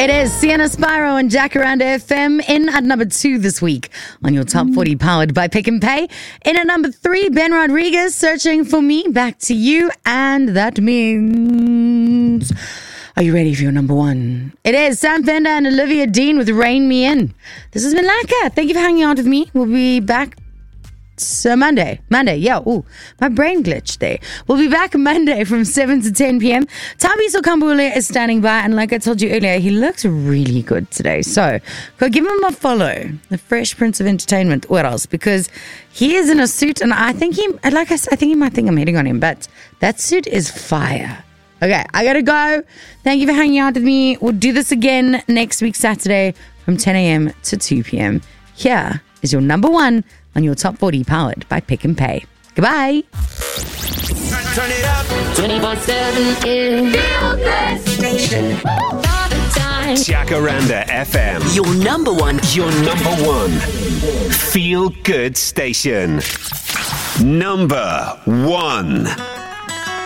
It is Sienna Spyro and Jacaranda FM in at number 2 this week on your top 40 powered by Pick and Pay. In at number 3, Ben Rodriguez, Searching for Me. Back to you. And that means... Are you ready for your number 1? It is Sam Fender and Olivia Dean with Rain Me In. This has been Laka. Thank you for hanging out with me. We'll be back Monday, yeah. Ooh, my brain glitched there. We'll be back Monday from 7 to 10 p.m. Thabiso Kambule is standing by, and like I told you earlier, he looks really good today. So go give him a follow, the Fresh Prince of Entertainment, or else, because he is in a suit, and I think I think he might think I'm hitting on him, but that suit is fire. Okay, I gotta go. Thank you for hanging out with me. We'll do this again next week, Saturday, from 10 a.m. to 2 p.m. Here is your number 1 on your top 40 powered by Pick and Pay. Goodbye. Turn it up 24/7 in Feel Good Station. All the time. Jacaranda FM. Your number one Feel Good Station. Number 1.